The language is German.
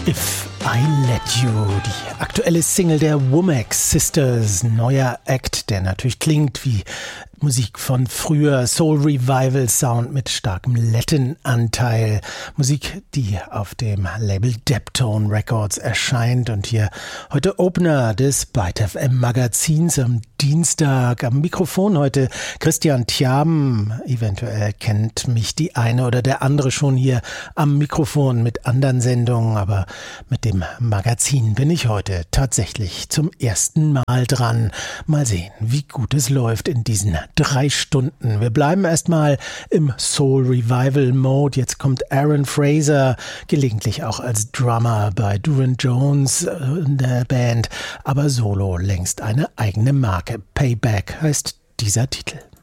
If I Let You, die aktuelle Single der Womack Sisters, neuer Act, der natürlich klingt wie Musik von früher, Soul Revival Sound mit starkem Latin-Anteil, Musik, die auf dem Label Deptone Records erscheint und hier heute Opener des Byte FM Magazins am Dienstag. Am Mikrofon heute Christian Thiaben. Eventuell kennt mich die eine oder der andere schon hier am Mikrofon mit anderen Sendungen, aber mit dem Magazin bin ich heute tatsächlich zum ersten Mal dran. Mal sehen, wie gut es läuft in diesen 3 Stunden. Wir bleiben erstmal im Soul Revival Mode. Jetzt kommt Aaron Fraser, gelegentlich auch als Drummer bei Duran Jones in der Band, aber solo längst eine eigene Marke. Payback heißt dieser Titel.